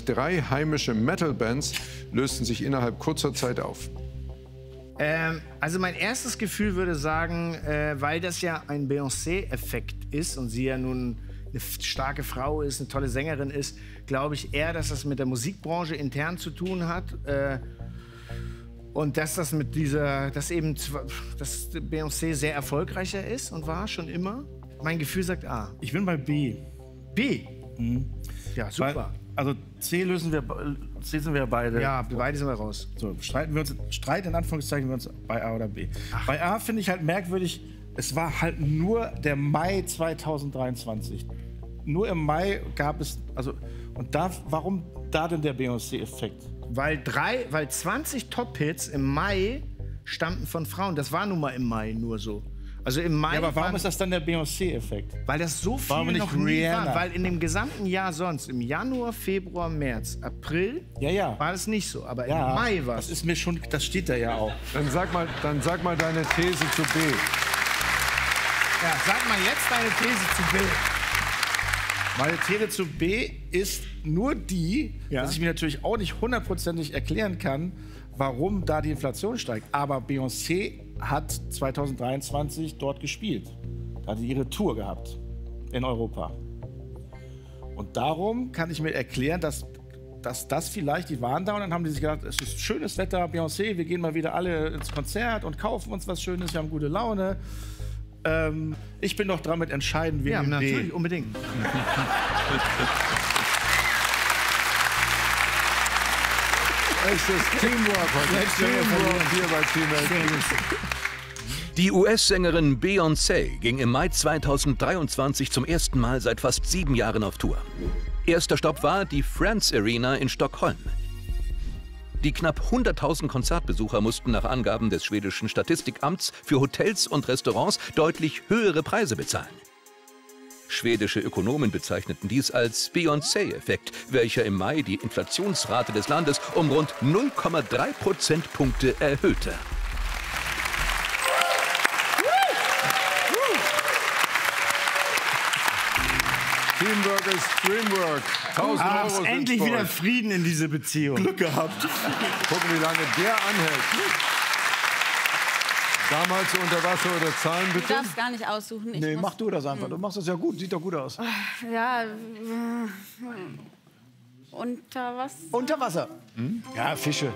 Gleich 3 heimische Metal-Bands lösten sich innerhalb kurzer Zeit auf. Also mein erstes Gefühl würde sagen, weil das ja ein Beyoncé-Effekt ist und sie ja nun eine starke Frau ist, eine tolle Sängerin ist, glaube ich eher, dass das mit der Musikbranche intern zu tun hat. Und dass das mit dieser, dass Beyoncé sehr erfolgreicher ist und war schon immer. Mein Gefühl sagt A. Ich bin bei B. B? Mhm. Ja, super. Weil, also C sind wir beide. Ja, beide sind wir raus. So, Streit in Anführungszeichen wir uns bei A oder B. Ach. Bei A finde ich halt merkwürdig, es war halt nur der Mai 2023. Nur im Mai gab es, warum da denn der Beyoncé-Effekt? Weil 20 Top-Hits im Mai stammten von Frauen. Das war nun mal im Mai nur so. Also im Mai. Ja, aber warum ist das dann der Beyoncé-Effekt? Weil das so viel warum noch nie war. Weil in dem gesamten Jahr sonst, im Januar, Februar, März, April, war das nicht so. Aber im Mai war es. Das ist mir schon, das steht da ja auch. Dann sag mal deine These zu B. Ja, sag mal jetzt deine These zu B. Meine These zu B ist nur die, dass ich mir natürlich auch nicht hundertprozentig erklären kann, warum da die Inflation steigt. Aber Beyoncé hat 2023 dort gespielt. Da hat sie ihre Tour gehabt in Europa. Und darum kann ich mir erklären, dass das vielleicht, die waren da und dann haben die sich gedacht, es ist schönes Wetter, Beyoncé, wir gehen mal wieder alle ins Konzert und kaufen uns was Schönes, wir haben gute Laune. Ich bin doch dran mit entscheiden, wegen B. Natürlich, unbedingt. Echtes Teamwork heute. Teamwork hier bei Team. Die US-Sängerin Beyoncé ging im Mai 2023 zum ersten Mal seit fast 7 Jahren auf Tour. Erster Stopp war die Friends Arena in Stockholm. Die knapp 100.000 Konzertbesucher mussten nach Angaben des schwedischen Statistikamts für Hotels und Restaurants deutlich höhere Preise bezahlen. Schwedische Ökonomen bezeichneten dies als Beyoncé-Effekt, welcher im Mai die Inflationsrate des Landes um rund 0,3 Prozentpunkte erhöhte. Teamwork ist Dreamwork. 1000 Euro sind endlich wieder Frieden in diese Beziehung. Glück gehabt. Gucken, wie lange der anhält. Damals unter Wasser oder Zahlen, bitte? Du darfst gar nicht aussuchen. Nee, mach du das einfach. Du machst das ja gut. Sieht doch gut aus. Ja. Unter Wasser. Unter Wasser. Ja, Fische.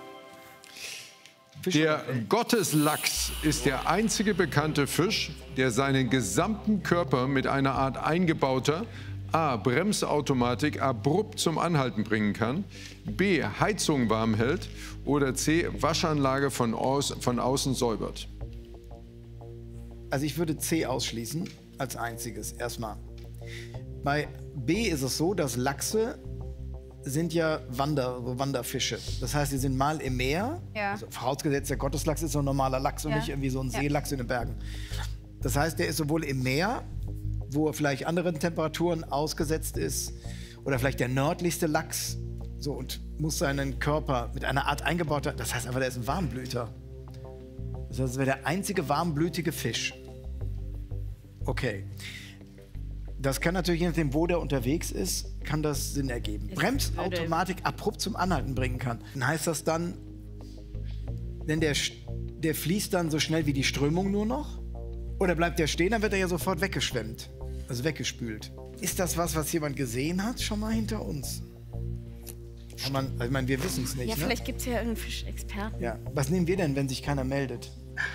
Der Gotteslachs ist der einzige bekannte Fisch, der seinen gesamten Körper mit einer Art eingebauter A. Bremsautomatik abrupt zum Anhalten bringen kann, B. Heizung warm hält oder C. Waschanlage von außen säubert. Also ich würde C ausschließen als einziges erstmal. Bei B ist es so, dass Lachse sind ja Wanderfische. Das heißt, sie sind mal im Meer. Ja. Also vorausgesetzt, der Gotteslachs ist so ein normaler Lachs und nicht irgendwie so ein Seelachs in den Bergen. Das heißt, der ist sowohl im Meer, wo er vielleicht anderen Temperaturen ausgesetzt ist, oder vielleicht der nördlichste Lachs, so, und muss seinen Körper mit einer Art eingebauter, das heißt aber, der ist ein Warmblüter. Das heißt, das wäre der einzige warmblütige Fisch. Okay. Das kann natürlich, je nachdem, wo der unterwegs ist, kann das Sinn ergeben. Bremsautomatik abrupt zum Anhalten bringen kann. Dann heißt das dann, denn der fließt dann so schnell wie die Strömung nur noch? Oder bleibt der stehen, dann wird er ja sofort weggeschwemmt, also weggespült. Ist das was jemand gesehen hat, schon mal hinter uns? Ich meine, wir wissen es nicht. Ja, vielleicht gibt es ja irgendeinen Fischexperten. Ja. Was nehmen wir denn, wenn sich keiner meldet?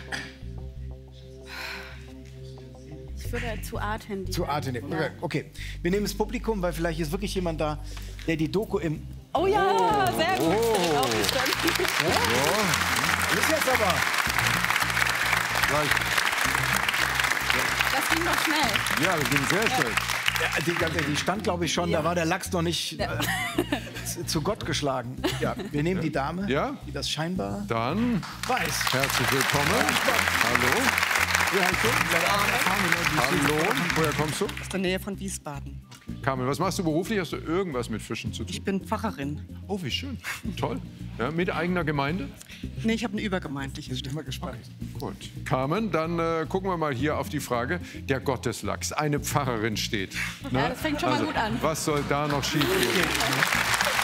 Ich würde zu A tendieren. Zu A tendieren. Ja. Okay, wir nehmen das Publikum, weil vielleicht ist wirklich jemand da, der die Doku im... Oh ja, sehr gut. Oh. Das ist jetzt aber... Das ging doch schnell. Ja, das ging sehr schnell. Ja, die stand, glaube ich, schon, da war der Lachs noch nicht zu Gott geschlagen. Ja, wir nehmen die Dame, die das scheinbar Dann weiß. Herzlich willkommen. Hallo. Hallo. Woher kommst du? Aus der Nähe von Wiesbaden. Carmen, was machst du beruflich? Hast du irgendwas mit Fischen zu tun? Ich bin Pfarrerin. Oh, wie schön. Toll. Ja, mit eigener Gemeinde? Nee, ich habe eine übergemeindliche. Ich bin mal gespannt. Gut. Carmen, dann gucken wir mal hier auf die Frage. Der Gotteslachs, eine Pfarrerin steht. Ja, das fängt schon mal gut an. Was soll da noch schief gehen?